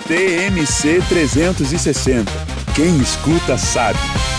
TMC 360. Quem escuta sabe.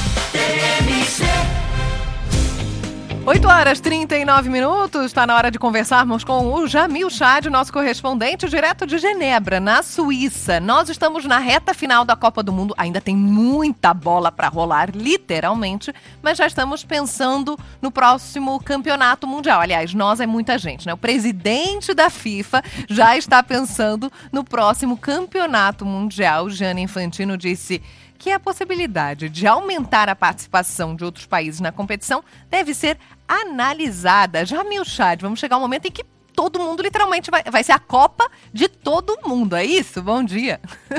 8h39, está na hora de conversarmos com o Jamil Chad, nosso correspondente direto de Genebra, na Suíça. Nós estamos na reta final da Copa do Mundo, ainda tem muita bola para rolar, literalmente, mas já estamos pensando no próximo campeonato mundial. Aliás, nós é muita gente, né? O presidente da FIFA já está pensando no próximo campeonato mundial. Gianni Infantino disse que a possibilidade de aumentar a participação de outros países na competição deve ser analisada. Jamil Chad, vamos chegar um momento em que todo mundo literalmente vai ser a Copa de todo mundo, é isso? Bom dia.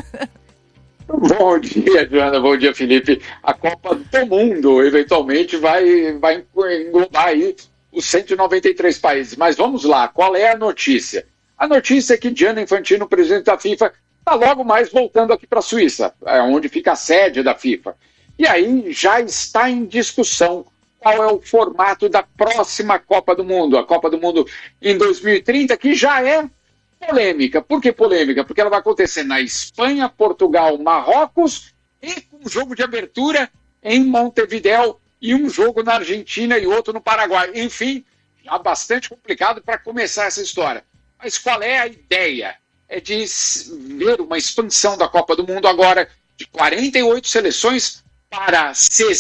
Bom dia, Joana, bom dia, Felipe. A Copa do Mundo, eventualmente, vai englobar aí os 193 países. Mas vamos lá, qual é a notícia? A notícia é que Gianni Infantino, presidente da FIFA, está logo mais voltando aqui para a Suíça, onde fica a sede da FIFA. E aí já está em discussão qual é o formato da próxima Copa do Mundo, a Copa do Mundo em 2030, que já é polêmica. Por que polêmica? Porque ela vai acontecer na Espanha, Portugal, Marrocos e com um jogo de abertura em Montevidéu e um jogo na Argentina e outro no Paraguai. Enfim, já bastante complicado para começar essa história. Mas qual é a ideia? É de ver uma expansão da Copa do Mundo agora de 48 seleções para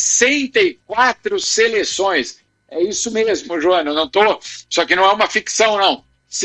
64 seleções. É isso mesmo, Joana, não tô. Isso aqui não é uma ficção, não.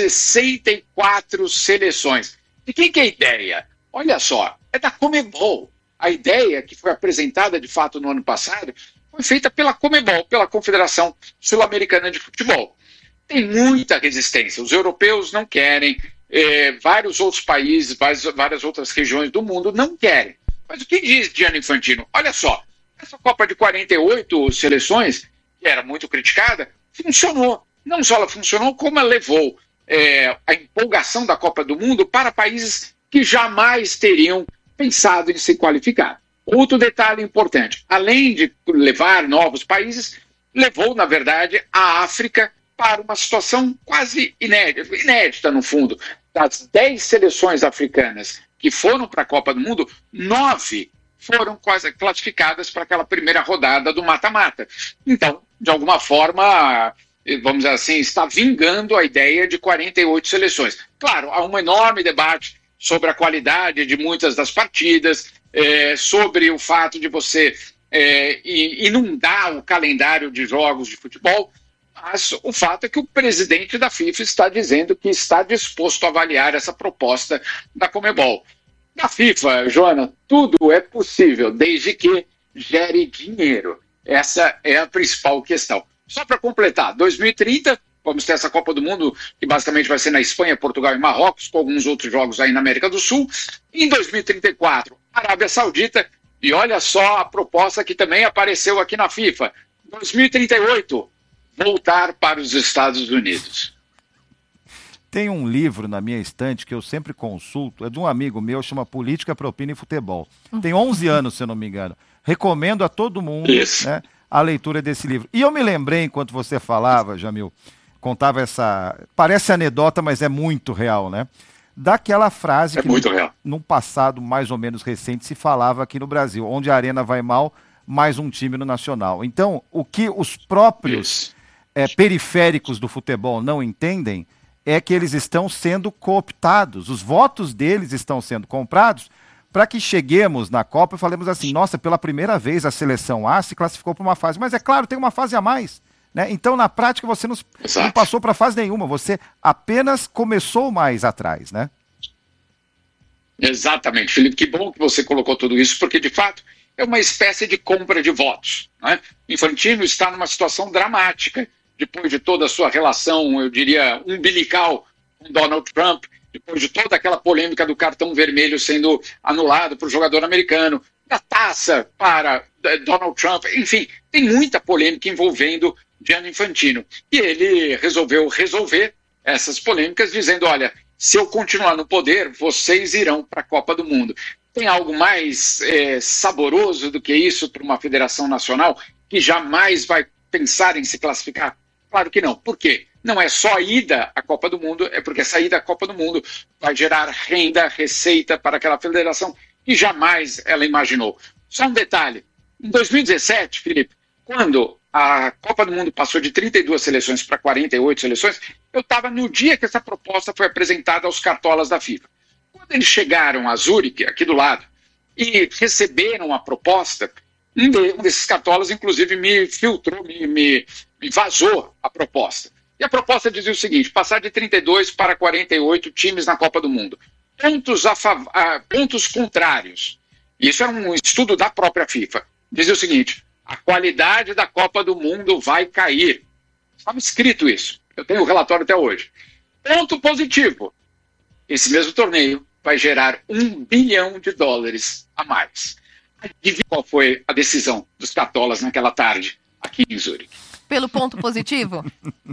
64 seleções. De quem que é a ideia? Olha só, é da Conmebol. A ideia que foi apresentada, de fato, no ano passado, foi feita pela Conmebol, pela Confederação Sul-Americana de Futebol. Tem muita resistência. Os europeus não querem. Vários outros países, várias outras regiões do mundo não querem. Mas o que diz Gianni Infantino? Olha só, essa Copa de 48 seleções, que era muito criticada, funcionou. Não só ela funcionou, como ela levou a empolgação da Copa do Mundo para países que jamais teriam pensado em se qualificar. Outro detalhe importante, além de levar novos países, levou, na verdade, a África para uma situação quase inédita no fundo. Das 10 seleções africanas que foram para a Copa do Mundo, 9 foram quase classificadas para aquela primeira rodada do mata-mata. Então, de alguma forma, vamos dizer assim, está vingando a ideia de 48 seleções. Claro, há um enorme debate sobre a qualidade de muitas das partidas, sobre o fato de você inundar o calendário de jogos de futebol. Mas o fato é que o presidente da FIFA está dizendo que está disposto a avaliar essa proposta da Conmebol. Na FIFA, Joana, tudo é possível, desde que gere dinheiro. Essa é a principal questão. Só para completar, 2030, vamos ter essa Copa do Mundo, que basicamente vai ser na Espanha, Portugal e Marrocos, com alguns outros jogos aí na América do Sul. Em 2034, Arábia Saudita, e olha só a proposta que também apareceu aqui na FIFA. 2038, voltar para os Estados Unidos. Tem um livro na minha estante que eu sempre consulto, é de um amigo meu, chama Política, Propina e Futebol. Tem 11 anos, se eu não me engano. Recomendo a todo mundo, né, a leitura desse livro. E eu me lembrei, enquanto você falava, Jamil, contava essa... Parece anedota, mas é muito real, né? Daquela frase que num passado mais ou menos recente se falava aqui no Brasil, onde a arena vai mal, mais um time no Nacional. Então, o que os próprios periféricos do futebol não entendem é que eles estão sendo cooptados, os votos deles estão sendo comprados para que cheguemos na Copa e falemos assim, nossa, pela primeira vez a seleção A se classificou para uma fase, mas é claro, tem uma fase a mais, né? Então, na prática, você não passou para fase nenhuma, você apenas começou mais atrás, né? Exatamente, Felipe, que bom que você colocou tudo isso, porque, de fato, é uma espécie de compra de votos, né? Infantino está numa situação dramática, depois de toda a sua relação, eu diria, umbilical com Donald Trump, depois de toda aquela polêmica do cartão vermelho sendo anulado para o jogador americano, da taça para Donald Trump, enfim, tem muita polêmica envolvendo Gianni Infantino. E ele resolveu resolver essas polêmicas dizendo, olha, se eu continuar no poder, vocês irão para a Copa do Mundo. Tem algo mais saboroso do que isso para uma federação nacional que jamais vai pensar em se classificar? Claro que não. Por quê? não é só a ida à Copa do Mundo, é porque essa ida à Copa do Mundo vai gerar renda, receita para aquela federação que jamais ela imaginou. Só um detalhe, em 2017, Felipe, quando a Copa do Mundo passou de 32 seleções para 48 seleções, eu estava no dia que essa proposta foi apresentada aos cartolas da FIFA. Quando eles chegaram a Zurique, aqui do lado, e receberam a proposta, um desses cartolas, inclusive, me filtrou, me vazou a proposta. E a proposta dizia o seguinte: passar de 32 para 48 times na Copa do Mundo. Pontos contrários. Isso era um estudo da própria FIFA. Dizia o seguinte: a qualidade da Copa do Mundo vai cair. Estava escrito isso. Eu tenho o relatório até hoje. Ponto positivo: esse mesmo torneio vai gerar $1 bilhão a mais. Adivinha qual foi a decisão dos cartolas naquela tarde aqui em Zurique? Pelo ponto positivo?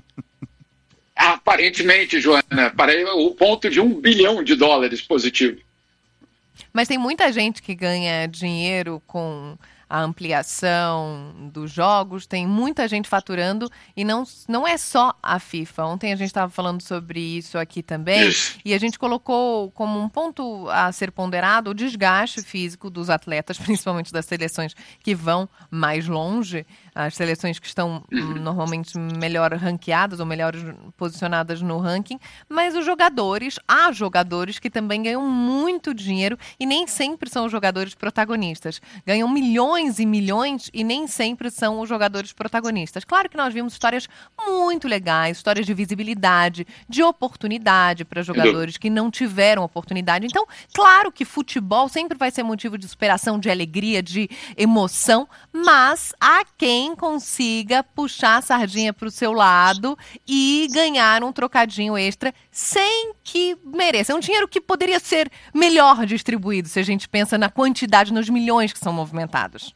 Aparentemente, Joana, para o ponto de $1 bilhão positivo. Mas tem muita gente que ganha dinheiro com a ampliação dos jogos, tem muita gente faturando e não é só a FIFA. Ontem a gente estava falando sobre isso aqui também e a gente colocou como um ponto a ser ponderado o desgaste físico dos atletas, principalmente das seleções que vão mais longe, as seleções que estão normalmente melhor ranqueadas ou melhor posicionadas no ranking, mas há jogadores que também ganham muito dinheiro e nem sempre são os jogadores protagonistas. Ganham milhões e milhões e nem sempre são os jogadores protagonistas. Claro que nós vimos histórias muito legais, histórias de visibilidade, de oportunidade para jogadores que não tiveram oportunidade. Então, claro que futebol sempre vai ser motivo de superação, de alegria, de emoção, mas há quem consiga puxar a sardinha para o seu lado e ganhar um trocadinho extra sem que mereça. É um dinheiro que poderia ser melhor distribuído se a gente pensa na quantidade, nos milhões que são movimentados.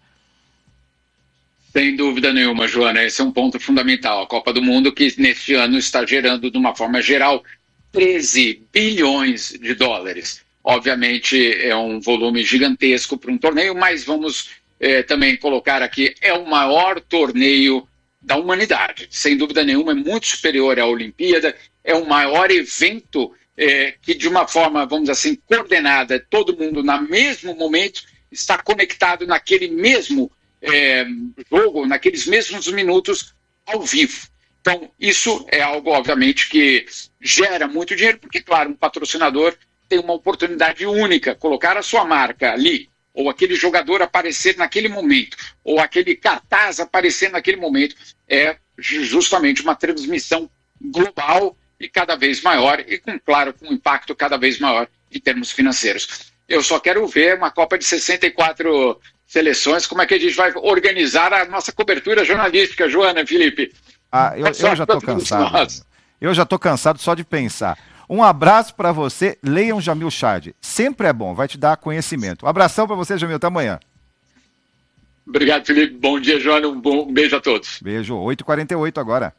Sem dúvida nenhuma, Joana, esse é um ponto fundamental. A Copa do Mundo que neste ano está gerando, de uma forma geral, $13 bilhões. Obviamente é um volume gigantesco para um torneio, mas vamos também colocar aqui, é o maior torneio da humanidade. Sem dúvida nenhuma, é muito superior à Olimpíada, é o maior evento que de uma forma, vamos dizer assim, coordenada, todo mundo no mesmo momento está conectado naquele mesmo jogo, naqueles mesmos minutos ao vivo. Então, isso é algo, obviamente, que gera muito dinheiro, porque, claro, um patrocinador tem uma oportunidade única, colocar a sua marca ali, ou aquele jogador aparecer naquele momento, ou aquele cartaz aparecer naquele momento, é justamente uma transmissão global e cada vez maior, e com um impacto cada vez maior em termos financeiros. Eu só quero ver uma Copa de 64 seleções, como é que a gente vai organizar a nossa cobertura jornalística, Joana, Felipe? Eu já estou cansado. Eu já estou cansado só de pensar. Um abraço para você, leiam Jamil Chad. Sempre é bom, vai te dar conhecimento. Um abração para você, Jamil, até amanhã. Obrigado, Felipe. Bom dia, Joana. Um beijo a todos. Beijo, 8h48 agora.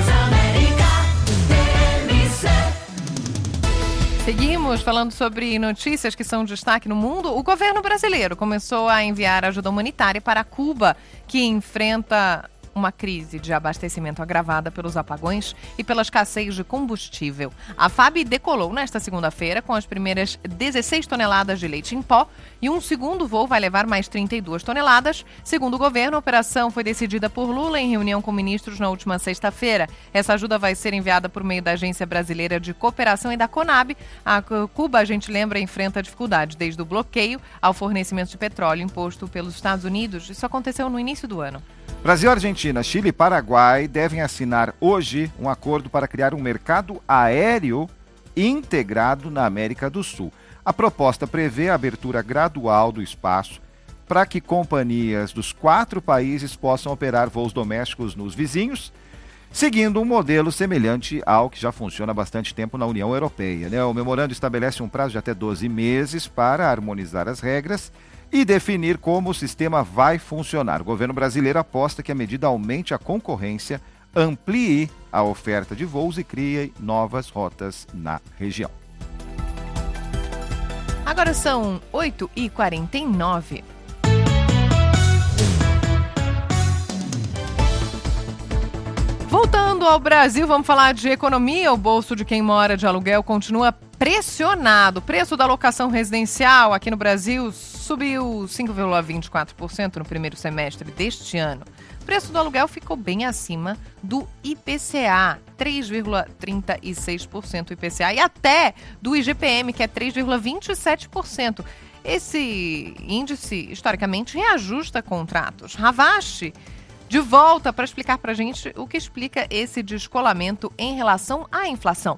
Seguimos falando sobre notícias que são destaque no mundo. O governo brasileiro começou a enviar ajuda humanitária para Cuba, que enfrenta uma crise de abastecimento agravada pelos apagões e pela escassez de combustível. A FAB decolou nesta segunda-feira com as primeiras 16 toneladas de leite em pó e um segundo voo vai levar mais 32 toneladas. Segundo o governo, a operação foi decidida por Lula em reunião com ministros na última sexta-feira. Essa ajuda vai ser enviada por meio da Agência Brasileira de Cooperação e da CONAB. A Cuba, a gente lembra, enfrenta dificuldades desde o bloqueio ao fornecimento de petróleo imposto pelos Estados Unidos. Isso aconteceu no início do ano. Brasil, Argentina, Chile e Paraguai devem assinar hoje um acordo para criar um mercado aéreo integrado na América do Sul. A proposta prevê a abertura gradual do espaço para que companhias dos 4 países possam operar voos domésticos nos vizinhos, seguindo um modelo semelhante ao que já funciona há bastante tempo na União Europeia, né? O memorando estabelece um prazo de até 12 meses para harmonizar as regras e definir como o sistema vai funcionar. O governo brasileiro aposta que a medida aumente a concorrência, amplie a oferta de voos e crie novas rotas na região. Agora são 8h49. Voltando ao Brasil, vamos falar de economia. O bolso de quem mora de aluguel continua pressionado. O preço da locação residencial aqui no Brasil subiu 5,24% no primeiro semestre deste ano. O preço do aluguel ficou bem acima do IPCA, 3,36% IPCA, e até do IGPM, que é 3,27%. Esse índice, historicamente, reajusta contratos. Ravache, de volta para explicar para a gente o que explica esse descolamento em relação à inflação.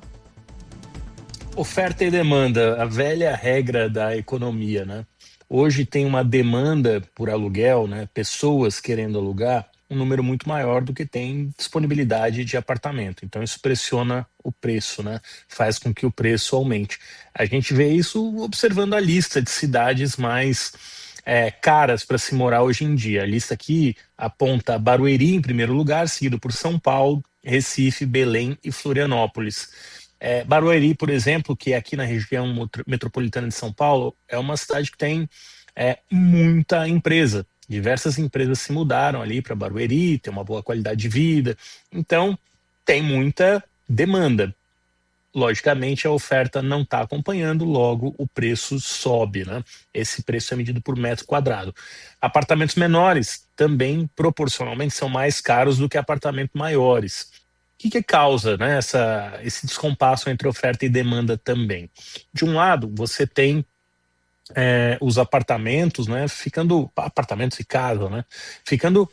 Oferta e demanda, a velha regra da economia, né? Hoje tem uma demanda por aluguel, né? Pessoas querendo alugar, um número muito maior do que tem disponibilidade de apartamento. Então isso pressiona o preço, né? Faz com que o preço aumente. A gente vê isso observando a lista de cidades mais caras para se morar hoje em dia. A lista aqui aponta Barueri em primeiro lugar, seguido por São Paulo, Recife, Belém e Florianópolis. Barueri, por exemplo, que é aqui na região metropolitana de São Paulo, é uma cidade que tem muita empresa. Diversas empresas se mudaram ali para Barueri, tem uma boa qualidade de vida, então tem muita demanda. Logicamente, a oferta não está acompanhando, logo o preço sobe, né? Esse preço é medido por metro quadrado. Apartamentos menores também, proporcionalmente, são mais caros do que apartamentos maiores. O que causa, né, esse descompasso entre oferta e demanda também? De um lado, você tem os apartamentos, né, apartamentos e casa, né, ficando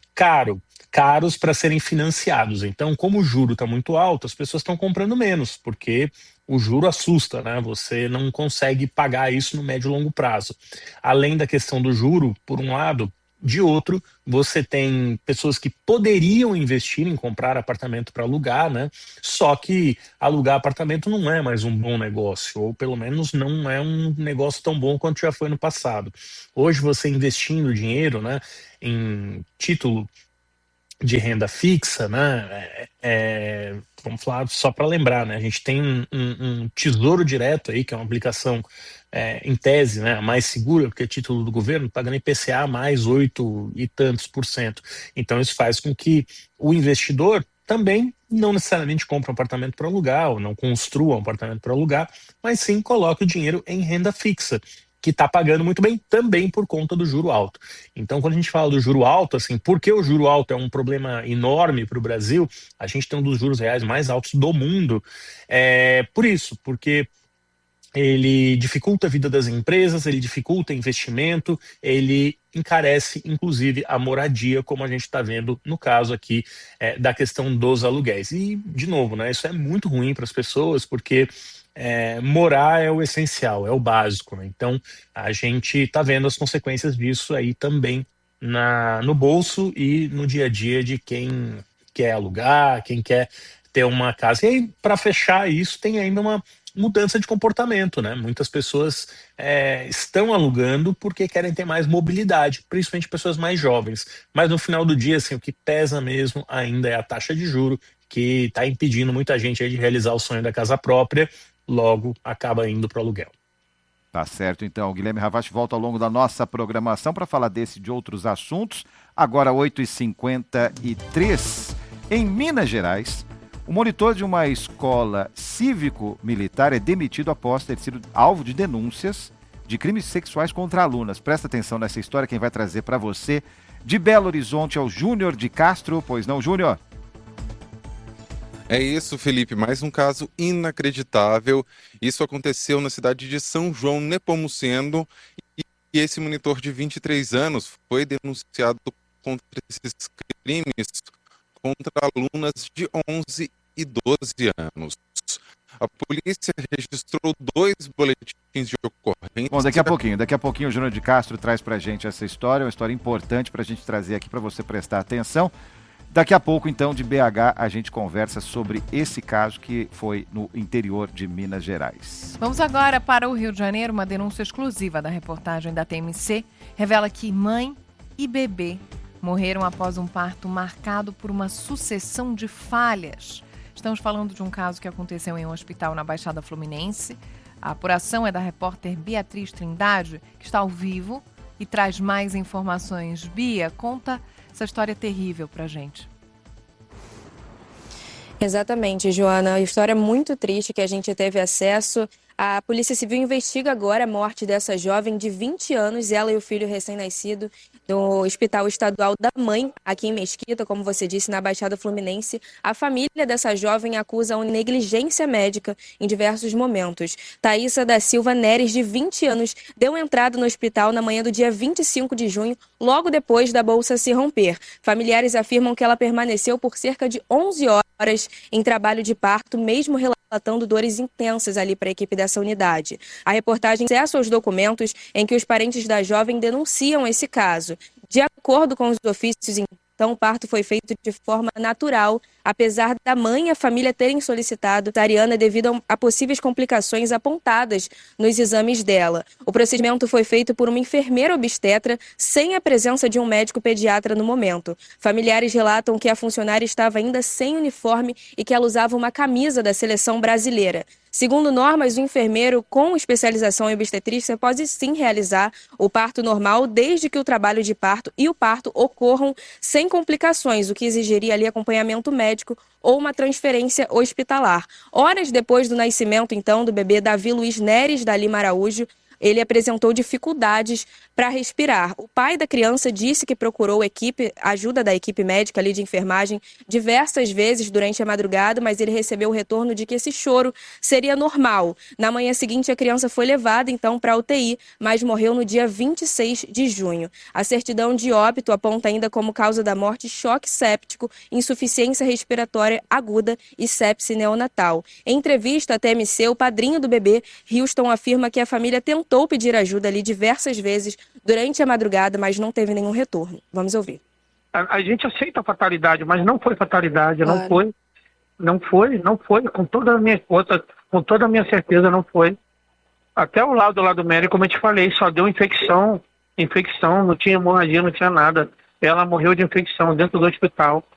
caros para serem financiados. Então, como o juro está muito alto, as pessoas estão comprando menos, porque o juro assusta, né? Você não consegue pagar isso no médio e longo prazo. Além da questão do juro, por um lado, de outro, você tem pessoas que poderiam investir em comprar apartamento para alugar, né? Só que alugar apartamento não é mais um bom negócio, ou pelo menos não é um negócio tão bom quanto já foi no passado. Hoje você investindo dinheiro, né, em título de renda fixa, né? Vamos falar só para lembrar, né? A gente tem um Tesouro Direto aí, que é uma aplicação em tese, né, a mais segura, porque é título do governo, pagando IPCA mais 8 e tantos %. Então isso faz com que o investidor também não necessariamente compre um apartamento para alugar, ou não construa um apartamento para alugar, mas sim coloque o dinheiro em renda fixa, que está pagando muito bem também por conta do juro alto. Então, quando a gente fala do juro alto, assim, por que o juro alto é um problema enorme para o Brasil? A gente tem um dos juros reais mais altos do mundo. Por isso, porque ele dificulta a vida das empresas, ele dificulta investimento, ele encarece, inclusive, a moradia, como a gente está vendo no caso aqui da questão dos aluguéis. E, de novo, né, isso é muito ruim para as pessoas, porque morar é o essencial, é o básico, né? Então, a gente está vendo as consequências disso aí também no bolso e no dia a dia de quem quer alugar, quem quer ter uma casa. E aí, para fechar isso, tem ainda uma mudança de comportamento, né? Muitas pessoas estão alugando porque querem ter mais mobilidade, principalmente pessoas mais jovens. Mas no final do dia, assim, o que pesa mesmo ainda é a taxa de juro, que está impedindo muita gente aí de realizar o sonho da casa própria, logo acaba indo para o aluguel. Tá certo, então. O Guilherme Ravache volta ao longo da nossa programação para falar desse e de outros assuntos. Agora, 8h53, em Minas Gerais, o monitor de uma escola cívico-militar é demitido após ter sido alvo de denúncias de crimes sexuais contra alunas. Presta atenção nessa história, quem vai trazer para você de Belo Horizonte é o Júnior de Castro. Pois não, Júnior? É isso, Felipe, mais um caso inacreditável. Isso aconteceu na cidade de São João Nepomuceno e esse monitor de 23 anos foi denunciado contra esses crimes contra alunas de 11 e 12 anos. A polícia registrou 2 boletins de ocorrência. Bom, daqui a pouquinho o Júnior de Castro traz pra gente essa história, uma história importante pra gente trazer aqui para você prestar atenção. Daqui a pouco, então, de BH, a gente conversa sobre esse caso que foi no interior de Minas Gerais. Vamos agora para o Rio de Janeiro. Uma denúncia exclusiva da reportagem da TMC revela que mãe e bebê morreram após um parto marcado por uma sucessão de falhas. Estamos falando de um caso que aconteceu em um hospital na Baixada Fluminense. A apuração é da repórter Beatriz Trindade, que está ao vivo e traz mais informações. Bia, conta essa história terrível pra gente. Exatamente, Joana. A história muito triste que a gente teve acesso. A Polícia Civil investiga agora a morte dessa jovem de 20 anos, ela e o filho recém-nascido, no Hospital Estadual da Mãe, aqui em Mesquita, como você disse, na Baixada Fluminense. A família dessa jovem acusa uma negligência médica em diversos momentos. Thaísa da Silva Neres, de 20 anos, deu entrada no hospital na manhã do dia 25 de junho, logo depois da bolsa se romper. Familiares afirmam que ela permaneceu por cerca de 11 horas em trabalho de parto, mesmo relatando dores intensas ali para a equipe dessa unidade. A reportagem tem acesso aos documentos em que os parentes da jovem denunciam esse caso. De acordo com os ofícios, então, o parto foi feito de forma natural, apesar da mãe e a família terem solicitado cesariana devido a possíveis complicações apontadas nos exames dela. O procedimento foi feito por uma enfermeira obstetra, sem a presença de um médico pediatra no momento. Familiares relatam que a funcionária estava ainda sem uniforme e que ela usava uma camisa da seleção brasileira. Segundo normas, o enfermeiro com especialização em obstetrícia pode sim realizar o parto normal desde que o trabalho de parto e o parto ocorram sem complicações, o que exigiria ali acompanhamento médico ou uma transferência hospitalar. Horas depois do nascimento, então, do bebê Davi Luiz Neres da Lima Araújo, ele apresentou dificuldades para respirar. O pai da criança disse que procurou ajuda da equipe médica ali de enfermagem diversas vezes durante a madrugada, mas ele recebeu o retorno de que esse choro seria normal. Na manhã seguinte, a criança foi levada então para a UTI, mas morreu no dia 26 de junho. A certidão de óbito aponta ainda como causa da morte choque séptico, insuficiência respiratória aguda e sepse neonatal. Em entrevista à TMC, o padrinho do bebê, Houston, afirma que a família tentou pedir ajuda ali diversas vezes durante a madrugada, mas não teve nenhum retorno. Vamos ouvir. A gente aceita a fatalidade, mas não foi fatalidade, claro. não foi, com toda a minha certeza não foi. Até o lado médico, como eu te falei, só deu infecção, não tinha hemorragia, não tinha nada. Ela morreu de infecção dentro do hospital.